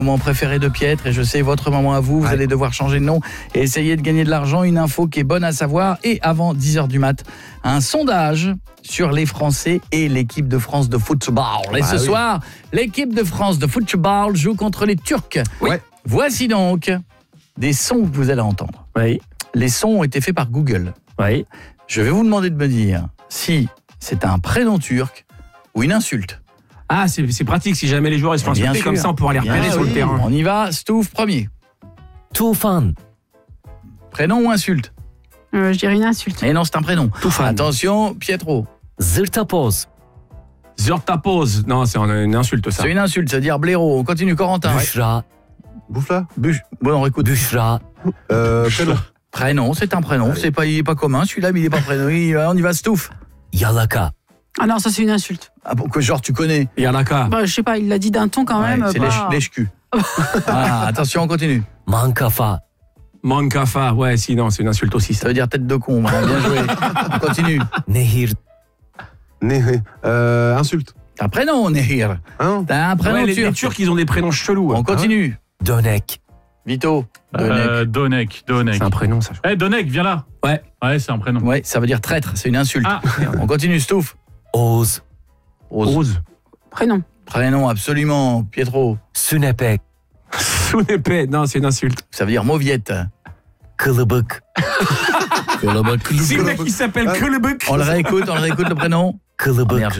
Moment préféré de Pietre et je sais votre moment à vous, vous allez devoir changer de nom et essayer de gagner de l'argent, une info qui est bonne à savoir et avant 10h du mat, un sondage sur les Français et l'équipe de France de football. Et ce soir, l'équipe de France de football joue contre les Turcs. Oui. Voici donc des sons que vous allez entendre. Oui. Les sons ont été faits par Google. Oui. Je vais vous demander de me dire si c'est un prénom turc ou une insulte. Ah, c'est pratique si jamais les joueurs ils se font Bien insulter sûr. comme ça, on pourra les repérer Bien sur le oui. terrain. On y va, Stouff premier. Tufan, Prénom ou insulte? Je dirais une insulte. Et non, c'est un prénom. Tufan. Attention, Pietro. Zırtapoz, Zurtapose. Non, c'est une insulte ça. C'est une insulte, c'est-à-dire blaireau. On continue, Corentin. Büşra, Bouffe-là. Bon, on écoute. Büşra, Prénom. Prénom, c'est un prénom. C'est pas, il est pas commun, celui-là, mais il est pas prénom. On y va, Stouff. Yalaka, Ah non, ça c'est une insulte. Ah, bon, que genre, tu connais. Il y en a qu'à. Bah, je sais pas, il l'a dit d'un ton quand même. C'est bah... lèche-cul. Ah, attention, on continue. Mankafa, Mankafa, ouais, si, non, c'est une insulte aussi Ça ça. veut dire tête de con. Bien joué. On continue. Nehir, Insulte. T'as un prénom, Nehir. Hein? T'as un prénom Ouais, les turc. Turcs, ils ont des prénoms chelous. On continue. Dönek, Vito. Donek. C'est un prénom ça. Donek, viens là. Ouais. Ouais, c'est un prénom. Ouais, ça veut dire traître. C'est une insulte. Ah. On continue, Stouff. Oz, Rose. Prénom. Prénom, absolument. Pietro. Sunepek, Sunepé, non, c'est une insulte. Ça veut dire mauviette. Kılıbık, Si le mec qui s'appelle Kılıbık. On le réécoute le prénom. Kılıbık. Merde,